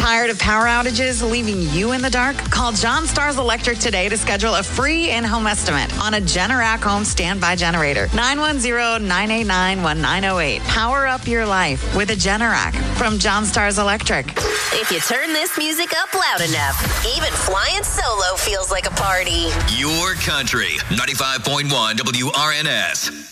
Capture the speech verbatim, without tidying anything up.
Tired of power outages leaving you in the dark? Call John Stars Electric today to schedule a free in-home estimate on a Generac home standby generator. nine one zero, nine eight nine, one nine zero eight. Power up your life with a Generac from John Stars Electric. If you turn this music up loud enough, even flying solo feels like a party. Your country, ninety-five point one W R N S.